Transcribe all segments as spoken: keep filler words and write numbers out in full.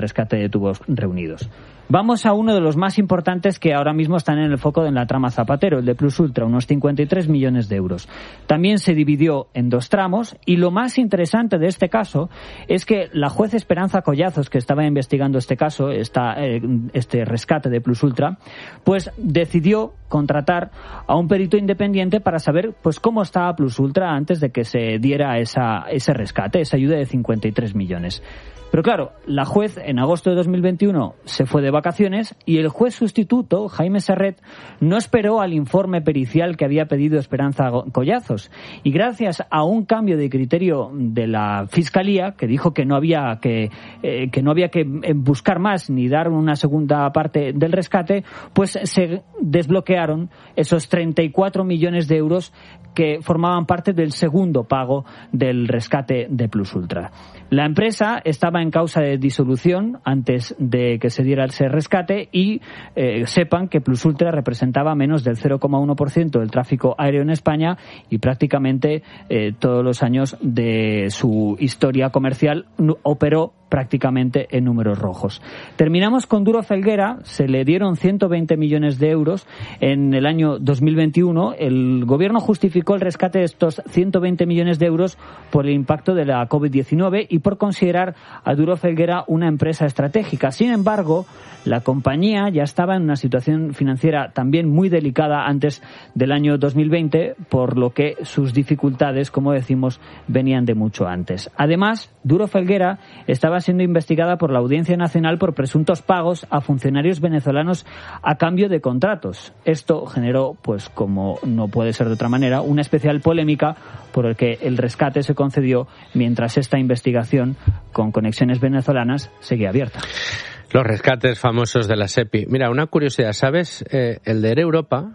rescate de tubos reunidos. Vamos a uno de los más importantes que ahora mismo están en el foco de la trama Zapatero, el de Plus Ultra, unos cincuenta y tres millones de euros. También se dividió en dos tramos y lo más interesante de este caso es que la juez Esperanza Collazos, que estaba investigando este caso, esta, eh, este rescate de Plus Ultra, pues decidió contratar a un perito independiente para saber pues cómo estaba Plus Ultra antes de que se diera esa, ese rescate, esa ayuda de cincuenta y tres millones. Pero claro, la juez en agosto de dos mil veintiuno se fue de vacaciones y el juez sustituto, Jaime Serret, no esperó al informe pericial que había pedido Esperanza Collazos. Y gracias a un cambio de criterio de la Fiscalía, que dijo que no había que, eh, que no había que buscar más ni dar una segunda parte del rescate, pues se desbloquearon esos treinta y cuatro millones de euros que formaban parte del segundo pago del rescate de Plus Ultra. La empresa estaba en causa de disolución antes de que se diera ese rescate y eh, sepan que Plus Ultra representaba menos del cero coma uno por ciento del tráfico aéreo en España y prácticamente eh, todos los años de su historia comercial operó prácticamente en números rojos. Terminamos con Duro Felguera, se le dieron ciento veinte millones de euros en el año dos mil veintiuno. El gobierno justificó el rescate de estos ciento veinte millones de euros por el impacto de la covid diecinueve y por considerar a Duro Felguera una empresa estratégica. Sin embargo, la compañía ya estaba en una situación financiera también muy delicada antes del año dos mil veinte, por lo que sus dificultades, como decimos, venían de mucho antes. Además, Duro Felguera estaba siendo investigada por la Audiencia Nacional por presuntos pagos a funcionarios venezolanos a cambio de contratos. Esto generó, pues como no puede ser de otra manera, una especial polémica por el que el rescate se concedió mientras esta investigación con conexiones venezolanas seguía abierta. Los rescates famosos de la SEPI. Mira, una curiosidad, ¿sabes? Eh, el de Air Europa,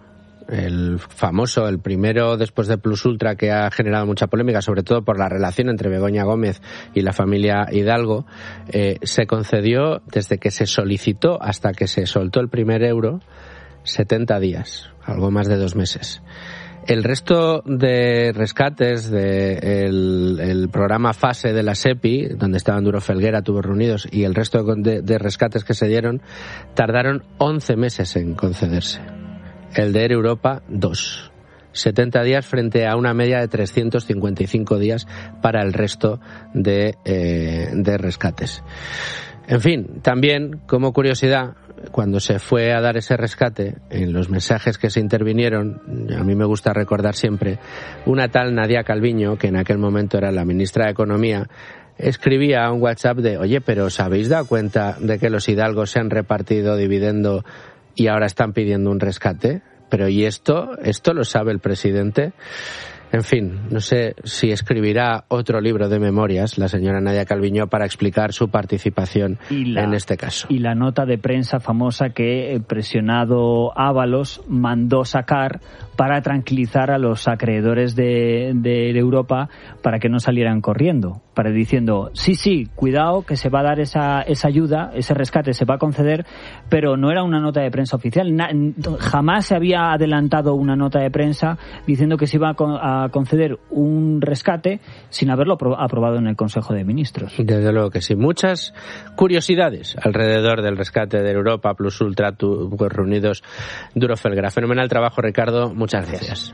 el famoso, el primero después de Plus Ultra, que ha generado mucha polémica, sobre todo por la relación entre Begoña Gómez y la familia Hidalgo, eh, se concedió desde que se solicitó hasta que se soltó el primer euro, setenta días, algo más de dos meses. El resto de rescates del el programa Fase de la SEPI, donde estaban Duro Felguera, Tubos Reunidos, y el resto de, de rescates que se dieron, tardaron once meses en concederse. El de Air Europa, dos. setenta días frente a una media de trescientos cincuenta y cinco días para el resto de, eh, de rescates. En fin, también, como curiosidad, cuando se fue a dar ese rescate, en los mensajes que se intervinieron, a mí me gusta recordar siempre, una tal Nadia Calviño, que en aquel momento era la ministra de Economía, escribía un WhatsApp de, oye, pero ¿os habéis dado cuenta de que los hidalgos se han repartido dividendo y ahora están pidiendo un rescate? Pero ¿y esto? ¿Esto lo sabe el presidente? En fin, no sé si escribirá otro libro de memorias la señora Nadia Calviño para explicar su participación la, en este caso. Y la nota de prensa famosa que el presionado Ábalos mandó sacar para tranquilizar a los acreedores de, de Europa para que no salieran corriendo, para diciendo, sí, sí, cuidado que se va a dar esa, esa ayuda, ese rescate se va a conceder, pero no era una nota de prensa oficial. Na, jamás se había adelantado una nota de prensa diciendo que se iba a, a conceder un rescate sin haberlo apro- aprobado en el Consejo de Ministros. Desde luego que sí. Muchas curiosidades alrededor del rescate de Europa, Plus Ultra, Tubos Reunidos, Duro Felguera. Fenomenal trabajo, Ricardo. Muchas gracias.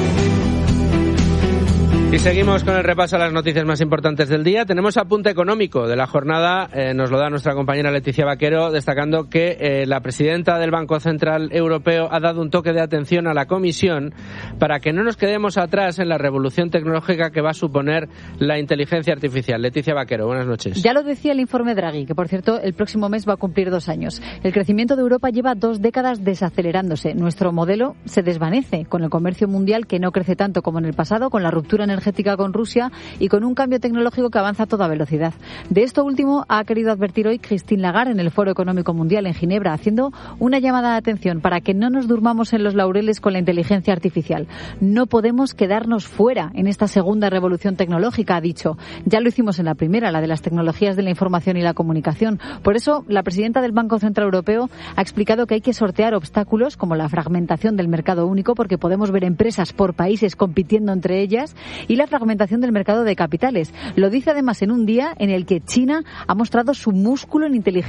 Y seguimos con el repaso a las noticias más importantes del día. Tenemos apunte económico de la jornada, eh, nos lo da nuestra compañera Leticia Vaquero, destacando que eh, la presidenta del Banco Central Europeo ha dado un toque de atención a la Comisión para que no nos quedemos atrás en la revolución tecnológica que va a suponer la inteligencia artificial. Leticia Vaquero, buenas noches. Ya lo decía el informe Draghi, que por cierto el próximo mes va a cumplir dos años. El crecimiento de Europa lleva dos décadas desacelerándose. Nuestro modelo se desvanece con el comercio mundial que no crece tanto como en el pasado, con la ruptura energética energética con Rusia y con un cambio tecnológico que avanza a toda velocidad. De esto último ha querido advertir hoy Christine Lagarde en el Foro Económico Mundial en Ginebra, haciendo una llamada de atención para que no nos durmamos en los laureles con la inteligencia artificial. No podemos quedarnos fuera en esta segunda revolución tecnológica, ha dicho. Ya lo hicimos en la primera, la de las tecnologías de la información y la comunicación. Por eso, la presidenta del Banco Central Europeo ha explicado que hay que sortear obstáculos como la fragmentación del mercado único, porque podemos ver empresas por países compitiendo entre ellas, y la fragmentación del mercado de capitales. Lo dice además en un día en el que China ha mostrado su músculo en inteligencia